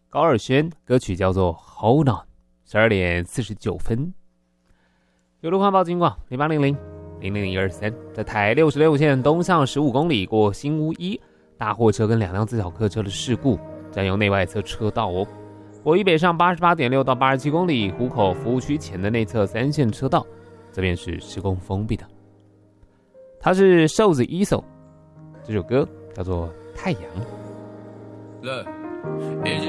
高尔宣，歌曲叫做 Hold On。12:49。有路况报警广0800-000-123，在台66线东向15公里过新屋一，大货车跟2辆自小客车的事故，占用内外侧车道哦。国一北上88.6到87公里，湖口服务区前的内侧3线车道，这边是施工封闭的。它是瘦子一手，这首歌叫做《太阳》。 Look, it's